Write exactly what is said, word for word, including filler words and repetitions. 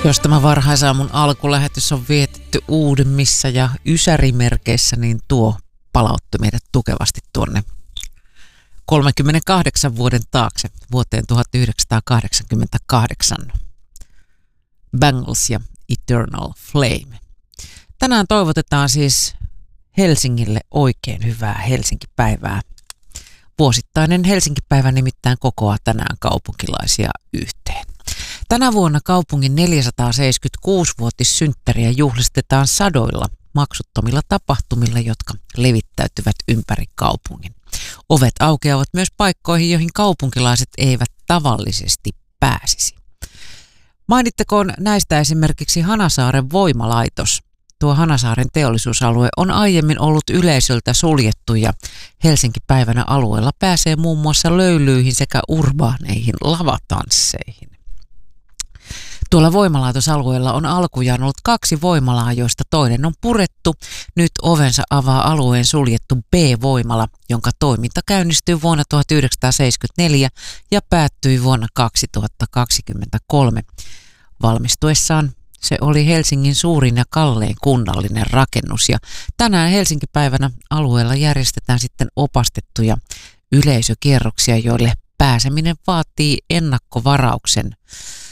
Jos tämä varhaisaamun alkulähetys on vietetty Uudemmissa ja Ysärimerkeissä, niin tuo palautti meidät tukevasti tuonne kolmenkymmenenkahdeksan vuoden taakse, vuoteen tuhatyhdeksänsataakahdeksankymmentäkahdeksan. Bangles ja Eternal Flame. Tänään toivotetaan siis Helsingille oikein hyvää Helsinki-päivää. Vuosittainen Helsinki-päivä nimittäin kokoaa tänään kaupunkilaisia yhteen. Tänä vuonna kaupungin neljäsataaseitsemänkymmentäkuusi-vuotissynttäriä juhlistetaan sadoilla maksuttomilla tapahtumilla, jotka levittäytyvät ympäri kaupungin. Ovet aukeavat myös paikkoihin, joihin kaupunkilaiset eivät tavallisesti pääsisi. Mainittakoon näistä esimerkiksi Hanasaaren voimalaitos. Tuo Hanasaaren teollisuusalue on aiemmin ollut yleisöltä suljettu ja Helsinki-päivänä alueella pääsee muun muassa löylyihin sekä urbaaneihin lavatansseihin. Tuolla voimalaitosalueella on alkujaan ollut kaksi voimalaa, joista toinen on purettu. Nyt ovensa avaa alueen suljettu B-voimala, jonka toiminta käynnistyi vuonna tuhatyhdeksänsataaseitsemänkymmentäneljä ja päättyi vuonna kaksituhattakaksikymmentäkolme. Valmistuessaan se oli Helsingin suurin ja kallein kunnallinen rakennus ja tänään Helsinki-päivänä alueella järjestetään sitten opastettuja yleisökierroksia, joille pääseminen vaatii ennakkovarauksen.